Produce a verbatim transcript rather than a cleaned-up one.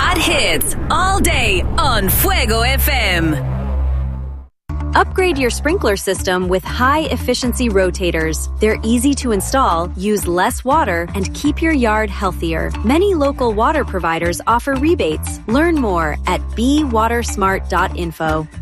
hot hits all day on Fuego F M. Upgrade your sprinkler system with high-efficiency rotators. They're easy to install, use less water, and keep your yard healthier. Many local water providers offer rebates. Learn more at be water smart dot info.